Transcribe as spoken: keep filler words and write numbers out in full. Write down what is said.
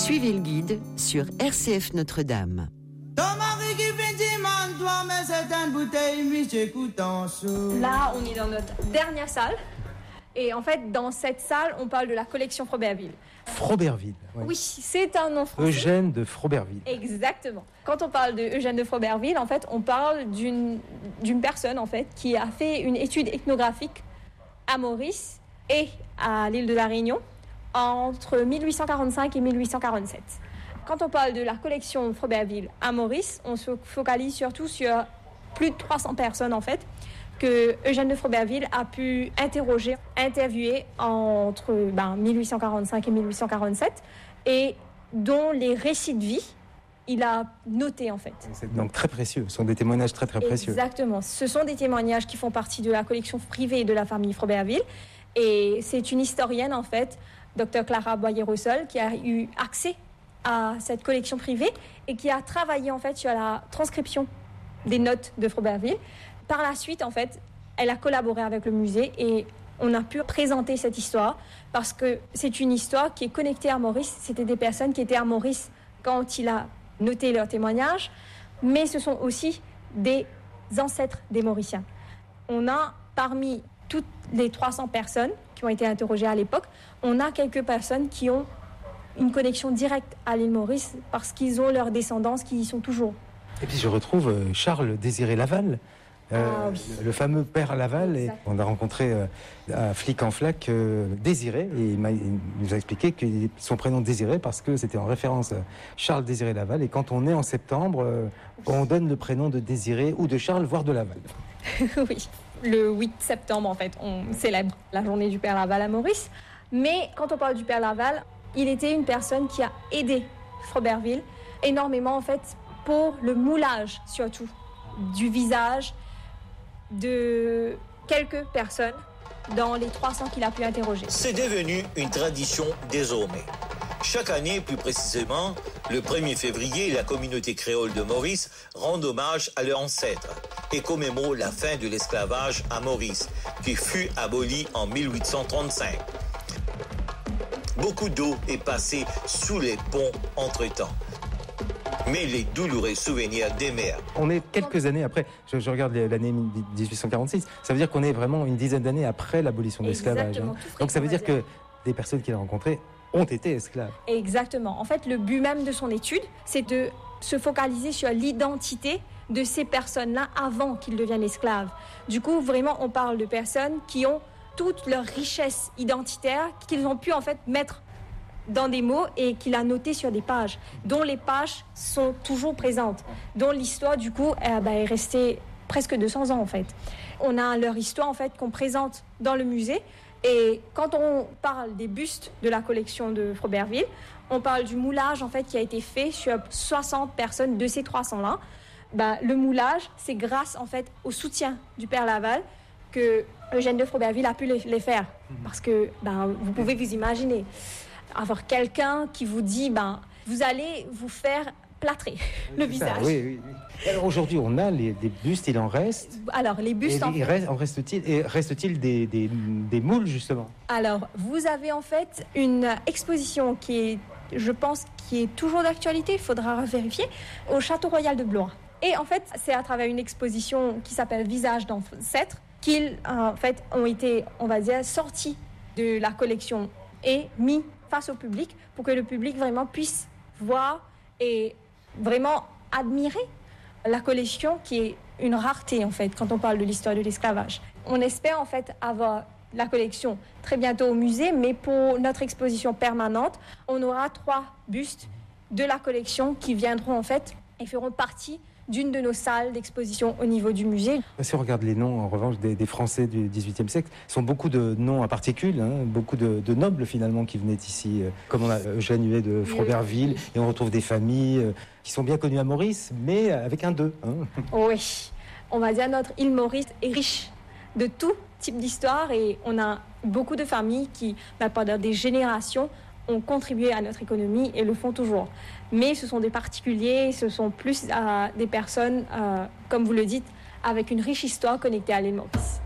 Suivez le guide sur R C F Notre-Dame. Là, on est dans notre dernière salle. Et en fait, dans cette salle, on parle de la collection Froberville. Froberville. Oui, oui c'est un nom français. Eugène de Froberville. Exactement. Quand on parle de Eugène de Froberville, en fait, on parle d'une, d'une personne en fait, qui a fait une étude ethnographique à Maurice et à l'île de la Réunion entre mille huit cent quarante-cinq et mille huit cent quarante-sept. Quand on parle de la collection Froberville à Maurice, on se focalise surtout sur plus de trois cents personnes en fait, que Eugène de Froberville a pu interroger, interviewer entre ben, mille huit cent quarante-cinq et mille huit cent quarante-sept, et dont les récits de vie, il a noté en fait. C'est donc très précieux, ce sont des témoignages très très précieux. Exactement, ce sont des témoignages qui font partie de la collection privée de la famille Froberville, et c'est une historienne en fait, Dr Clara Boyer-Russell, qui a eu accès à cette collection privée et qui a travaillé en fait sur la transcription des notes de Froberville. Par la suite, en fait, elle a collaboré avec le musée et on a pu présenter cette histoire parce que c'est une histoire qui est connectée à Maurice. C'était des personnes qui étaient à Maurice quand il a noté leurs témoignages, mais ce sont aussi des ancêtres des Mauriciens. On a, parmi toutes les trois cents personnes qui ont été interrogées à l'époque, on a quelques personnes qui ont une connexion directe à l'île Maurice parce qu'ils ont leurs descendants qui y sont toujours. Et puis je retrouve Charles Désiré Laval, euh, ah, oui. le fameux père Laval. Et on a rencontré euh, un flic en flac, euh, Désiré, et il, m'a, il nous a expliqué que son prénom Désiré parce que c'était en référence à Charles Désiré Laval. Et quand on est en septembre, euh, on donne le prénom de Désiré ou de Charles, voire de Laval. Oui, le huit septembre en fait, on célèbre la journée du père Laval à Maurice. Mais quand on parle du père Laval, il était une personne qui a aidé Froberville énormément en fait pour le moulage surtout du visage de quelques personnes dans les trois cents qu'il a pu interroger. C'est devenu une tradition désormais. Chaque année, plus précisément, le premier février, la communauté créole de Maurice rend hommage à leurs ancêtres et commémore la fin de l'esclavage à Maurice, qui fut aboli en mille huit cent trente-cinq. Beaucoup d'eau est passée sous les ponts entre-temps. Mais les douloureux souvenirs demeurent. On est quelques années après, je, je regarde l'année dix-huit cent quarante-six, ça veut dire qu'on est vraiment une dizaine d'années après l'abolition de l'esclavage. Hein. Donc ça veut dire que des personnes qu'il a rencontrées ont été esclaves. Exactement. En fait, le but même de son étude, c'est de se focaliser sur l'identité de ces personnes-là avant qu'ils deviennent esclaves. Du coup, vraiment, on parle de personnes qui ont toute leur richesse identitaire qu'ils ont pu en fait mettre dans des mots et qu'il a noté sur des pages, dont les pages sont toujours présentes, dont l'histoire du coup euh, bah, est restée presque deux cents ans en fait. On a leur histoire en fait qu'on présente dans le musée, et quand on parle des bustes de la collection de Froberville, on parle du moulage en fait qui a été fait sur soixante personnes de ces trois cents là. Bah, le moulage, c'est grâce en fait au soutien du père Laval que Eugène de Froberville a pu les, les faire, parce que bah, vous pouvez vous imaginer avoir quelqu'un qui vous dit ben, vous allez vous faire plâtrer le c'est visage. Ça, oui, oui, oui. Alors aujourd'hui, on a les, des bustes, il en reste. Alors, les bustes... Et, en, il reste, en reste-t-il, et reste-t-il des, des, des moules, justement? Alors, vous avez en fait une exposition qui est, je pense, qui est toujours d'actualité, il faudra vérifier, au Château Royal de Blois. Et en fait, c'est à travers une exposition qui s'appelle Visage d'ancêtres qu'ils, en fait, ont été, on va dire, sortis de la collection et mis face au public pour que le public vraiment puisse voir et vraiment admirer la collection qui est une rareté en fait quand on parle de l'histoire de l'esclavage. On espère en fait avoir la collection très bientôt au musée, mais pour notre exposition permanente, on aura trois bustes de la collection qui viendront en fait et feront partie d'une de nos salles d'exposition au niveau du musée. Si on regarde les noms, en revanche, des, des Français du dix-huitième siècle, ce sont beaucoup de noms à particules, hein, beaucoup de, de nobles, finalement, qui venaient ici. Comme on a Eugène Huet de Froberville, et on retrouve des familles euh, qui sont bien connues à Maurice, mais avec un deux. Hein. Oui, on va dire notre île Maurice est riche de tout type d'histoire, et on a beaucoup de familles qui, bah, pendant des générations, ont contribué à notre économie et le font toujours. Mais ce sont des particuliers, ce sont plus euh, des personnes, euh, comme vous le dites, avec une riche histoire connectée à l'île Maurice.